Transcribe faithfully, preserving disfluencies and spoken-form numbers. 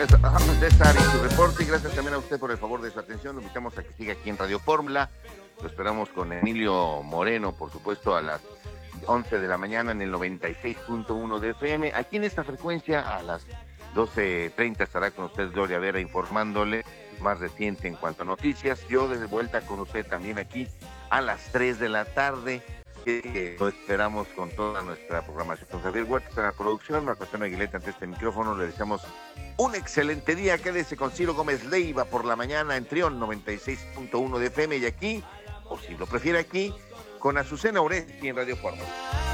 gracias a César y su reporte, y gracias también a usted por el favor de su atención. Lo invitamos a que siga aquí en Radio Fórmula. Lo esperamos con Emilio Moreno, por supuesto, a las once de la mañana en el noventa y seis punto uno de F M. Aquí en esta frecuencia, a las doce treinta estará con usted Gloria Vera informándole más reciente en cuanto a noticias. Yo de vuelta con usted también aquí a las tres de la tarde. Que lo esperamos con toda nuestra programación. Con Javier Huertas en la producción, Marco Antonio Aguileta ante este micrófono. Le deseamos un excelente día. Quédese con Ciro Gómez Leiva por la mañana en Trión noventa y seis punto uno de F M, y aquí, o si lo prefiere aquí, con Azucena Oresti en Radio Fórmula.